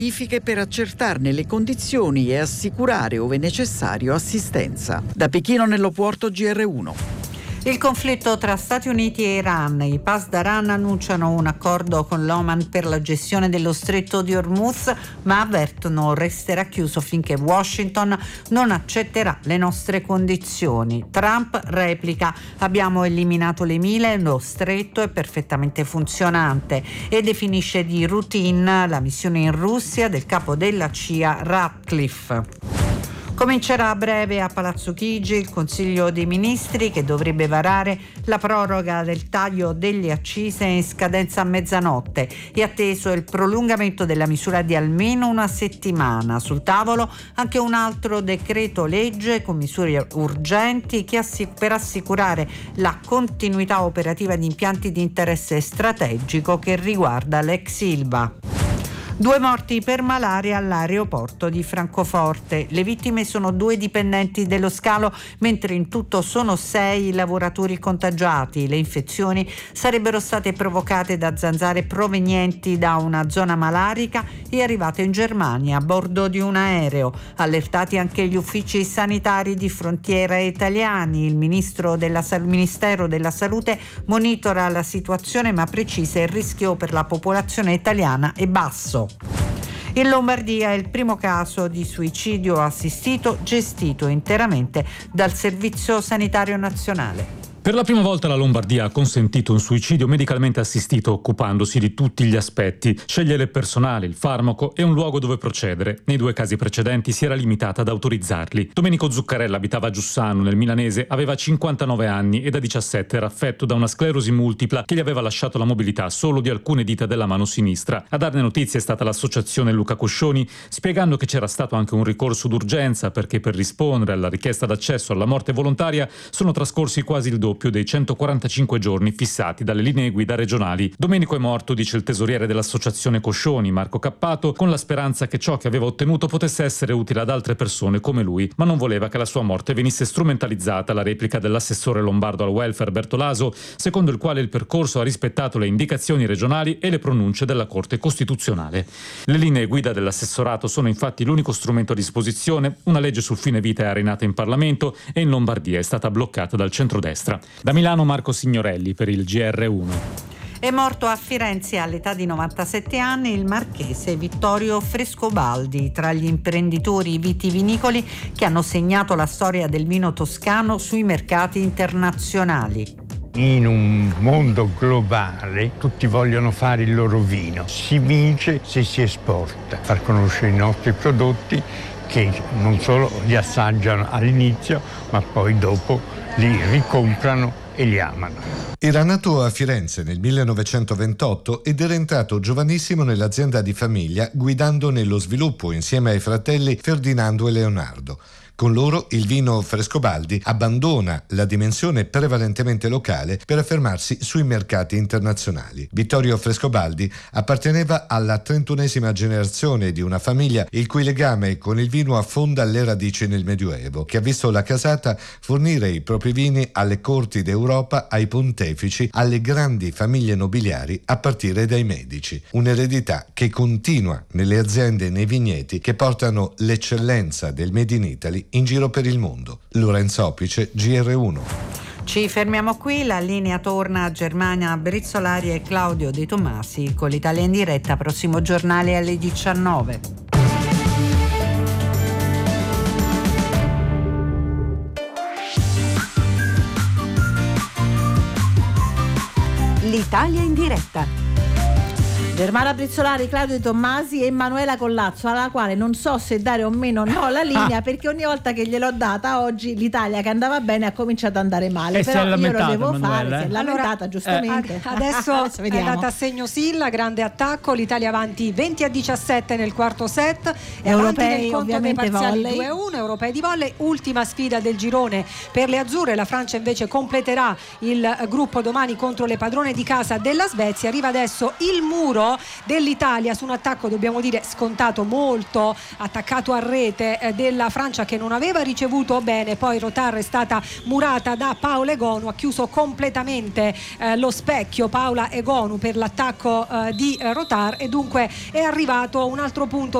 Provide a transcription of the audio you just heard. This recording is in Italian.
verifiche per accertarne le condizioni e assicurare, ove necessario, assistenza. Da Pechino nell'aeroporto GR1. Il conflitto tra Stati Uniti e Iran. I Pasdaran annunciano un accordo con l'Oman per la gestione dello stretto di Hormuz, ma avvertono resterà chiuso finché Washington non accetterà le nostre condizioni. Trump replica: abbiamo eliminato le mine, lo stretto è perfettamente funzionante, e definisce di routine la missione in Russia del capo della CIA Ratcliffe. Comincerà a breve a Palazzo Chigi il Consiglio dei Ministri che dovrebbe varare la proroga del taglio delle accise in scadenza a mezzanotte. È atteso il prolungamento della misura di almeno una settimana. Sul tavolo anche un altro decreto legge con misure urgenti per assicurare la continuità operativa di impianti di interesse strategico che riguarda l'ex Ilva. 2 morti per malaria all'aeroporto di Francoforte. Le vittime sono 2 dipendenti dello scalo, mentre in tutto sono 6 i lavoratori contagiati. Le infezioni sarebbero state provocate da zanzare provenienti da una zona malarica e arrivate in Germania a bordo di un aereo. Allertati anche gli uffici sanitari di frontiera italiani. Il Ministero della Salute monitora la situazione, ma precisa il rischio per la popolazione italiana è basso. In Lombardia è il primo caso di suicidio assistito gestito interamente dal Servizio Sanitario Nazionale. Per la prima volta la Lombardia ha consentito un suicidio medicalmente assistito occupandosi di tutti gli aspetti, scegliere il personale, il farmaco e un luogo dove procedere. Nei 2 casi precedenti si era limitata ad autorizzarli. Domenico Zuccarella abitava a Giussano, nel milanese, aveva 59 anni e da 17 era affetto da una sclerosi multipla che gli aveva lasciato la mobilità solo di alcune dita della mano sinistra. A darne notizie è stata l'associazione Luca Coscioni, spiegando che c'era stato anche un ricorso d'urgenza perché per rispondere alla richiesta d'accesso alla morte volontaria sono trascorsi quasi il doppio dei 145 giorni fissati dalle linee guida regionali. Domenico è morto, dice il tesoriere dell'associazione Coscioni, Marco Cappato, con la speranza che ciò che aveva ottenuto potesse essere utile ad altre persone come lui, ma non voleva che la sua morte venisse strumentalizzata. La replica dell'assessore lombardo al welfare Bertolaso, secondo il quale il percorso ha rispettato le indicazioni regionali e le pronunce della Corte Costituzionale. Le linee guida dell'assessorato sono infatti l'unico strumento a disposizione. Una legge sul fine vita è arenata in Parlamento e in Lombardia è stata bloccata dal centrodestra. Da Milano Marco Signorelli per il GR1. È morto a Firenze all'età di 97 anni il marchese Vittorio Frescobaldi, tra gli imprenditori vitivinicoli che hanno segnato la storia del vino toscano sui mercati internazionali. In un mondo globale tutti vogliono fare il loro vino. Si vince se si esporta, far conoscere i nostri prodotti che non solo li assaggiano all'inizio, ma poi dopo li ricomprano e li amano. Era nato a Firenze nel 1928 ed era entrato giovanissimo nell'azienda di famiglia, guidando nello sviluppo insieme ai fratelli Ferdinando e Leonardo. Con loro il vino Frescobaldi abbandona la dimensione prevalentemente locale per affermarsi sui mercati internazionali. Vittorio Frescobaldi apparteneva alla 31esima generazione di una famiglia il cui legame con il vino affonda le radici nel Medioevo, che ha visto la casata fornire i propri vini alle corti d'Europa, ai pontefici, alle grandi famiglie nobiliari a partire dai Medici. Un'eredità che continua nelle aziende e nei vigneti che portano l'eccellenza del Made in Italy in giro per il mondo. Lorenzo Opice, GR1. Ci fermiamo qui, la linea torna a Germania Brizzolari e Claudio De Tomasi con l'Italia in diretta, prossimo giornale alle 19. L'Italia in diretta. Germana Brizzolari, Claudio De Tommasi e Manuela Collazzo, alla quale non so se dare o meno la linea, perché ogni volta che gliel'ho data oggi l'Italia che andava bene ha cominciato ad andare male. Però io lo devo fare, si è lamentata giustamente. Adesso è andata a segno Silla, grande attacco, l'Italia avanti 20-17 nel quarto set, e europei, avanti nel conto dei parziali volley. 2-1, europei di volley, ultima sfida del girone per le azzurre. La Francia invece completerà il gruppo domani contro le padrone di casa della Svezia. Arriva adesso il muro punto dell'Italia su un attacco, dobbiamo dire, scontato, molto attaccato a rete della Francia, che non aveva ricevuto bene. Poi Rotard è stata murata da Paola Egonu, ha chiuso completamente lo specchio Paola Egonu per l'attacco di Rotard, e dunque è arrivato un altro punto